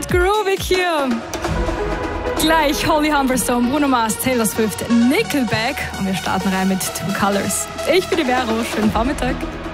und groovig hier. Gleich Holly Humberstone, Bruno Mars, Taylor Swift, Nickelback und wir starten rein mit Two Colors. Ich bin die Vero, schönen Vormittag.